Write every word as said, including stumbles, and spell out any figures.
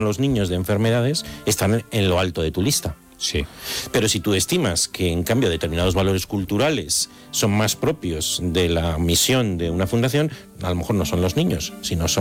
los niños de enfermedades están en lo alto de tu lista. Sí. Pero si tú estimas que, en cambio, determinados valores culturales son más propios de la misión de una fundación, a lo mejor no son los niños, sino son